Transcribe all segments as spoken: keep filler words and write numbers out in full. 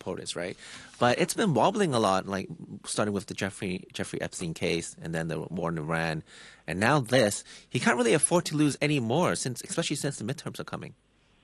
support is, right? But it's been wobbling a lot, like starting with the Jeffrey Jeffrey Epstein case, and then the war in Iran, and now this. He can't really afford to lose any more, since, especially since the midterms are coming.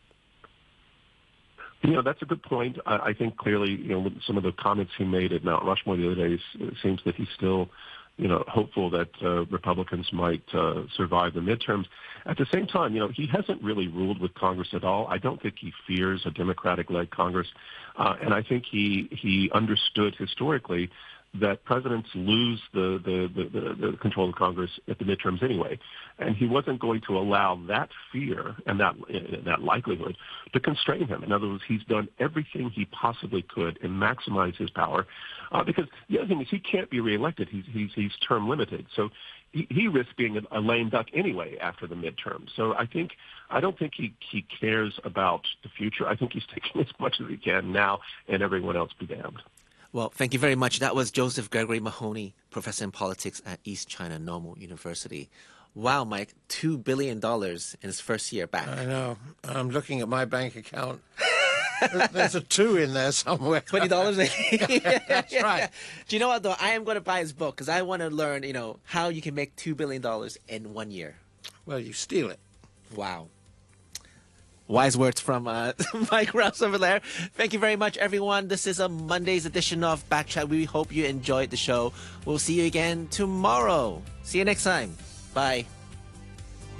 You know, that's a good point. I, I think clearly, you know, with some of the comments he made at Mount Rushmore the other day, it seems that he's still, you know, hopeful that uh, Republicans might uh, survive the midterms. At the same time, you know, he hasn't really ruled with Congress at all. I don't think he fears a Democratic-led Congress. Uh, and I think he, he understood historically that presidents lose the, the, the, the control of Congress at the midterms anyway. And he wasn't going to allow that fear and that, that likelihood to constrain him. In other words, he's done everything he possibly could and maximize his power. Uh, because the other thing is he can't be reelected. He's, he's, he's term limited. So he, he risks being a, a lame duck anyway after the midterm. So I think, I don't think he, he cares about the future. I think he's taking as much as he can now, and everyone else be damned. Well, thank you very much. That was Joseph Gregory Mahoney, professor in politics at East China Normal University. Wow, Mike, two billion dollars in his first year back. I know. I'm looking at my bank account. There's a two in there somewhere. twenty dollars? Yeah, that's right. Do you know what, though? I am going to buy his book because I want to learn, you know, how you can make two billion dollars in one year. Well, you steal it. Wow. Wise words from uh, Mike Rouse over there. Thank you very much, everyone. This is a Monday's edition of Backchat. We hope you enjoyed the show. We'll see you again tomorrow. See you next time. Bye.